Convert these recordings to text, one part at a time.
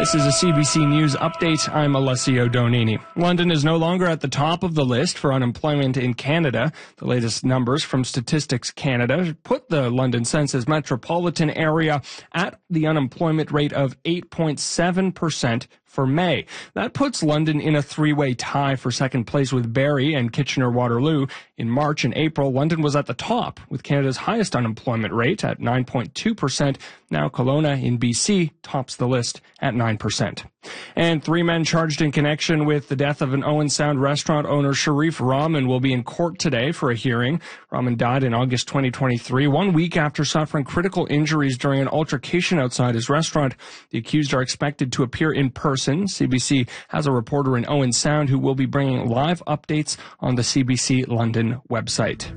This is a CBC News update. I'm Alessio Donini. London is no longer at the top of the list for unemployment in Canada. The latest numbers from Statistics Canada put the London Census metropolitan area at the unemployment rate of 8.7% for May. That puts London in a three-way tie for second place with Barrie and Kitchener-Waterloo. In March and April, London was at the top with Canada's highest unemployment rate at 9.2%. Now Kelowna in BC tops the list at 9%. And three men charged in connection with the death of an Owen Sound restaurant owner, Sharif Rahman, will be in court today for a hearing. Rahman died in August 2023, 1 week after suffering critical injuries during an altercation outside his restaurant. The accused are expected to appear in person. CBC has a reporter in Owen Sound who will be bringing live updates on the CBC London website.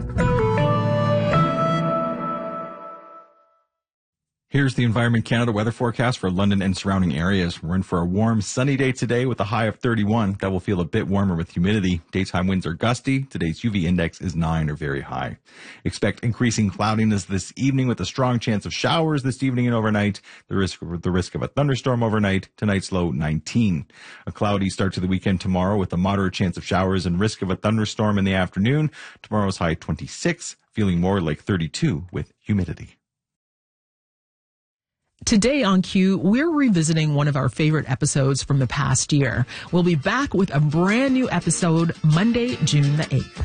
Here's the Environment Canada weather forecast for London and surrounding areas. We're in for a warm, sunny day today with a high of 31. That will feel a bit warmer with humidity. Daytime winds are gusty. Today's UV index is 9 or very high. Expect increasing cloudiness this evening with a strong chance of showers this evening and overnight. The risk of a thunderstorm overnight. Tonight's low 19. A cloudy start to the weekend tomorrow with a moderate chance of showers and risk of a thunderstorm in the afternoon. Tomorrow's high 26, feeling more like 32 with humidity. Today on Q, we're revisiting one of our favorite episodes from the past year. We'll be back with a brand new episode Monday, June the 8th.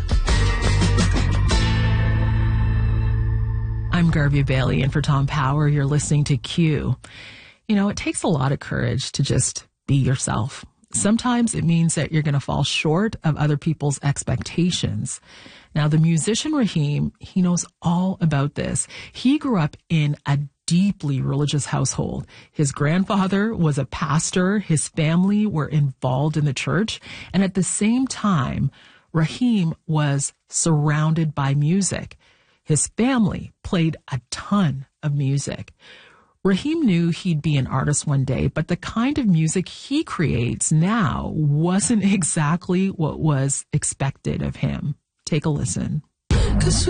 I'm Garvey Bailey, and for Tom Power, you're listening to Q. You know, it takes a lot of courage to just be yourself. Sometimes it means that you're going to fall short of other people's expectations. Now, the musician Raheem, he knows all about this. He grew up in a deeply religious household. His grandfather was a pastor. His family were involved in the church. And at the same time, Raheem was surrounded by music. His family played a ton of music. Raheem knew he'd be an artist one day, but the kind of music he creates now wasn't exactly what was expected of him. Take a listen. 'Cause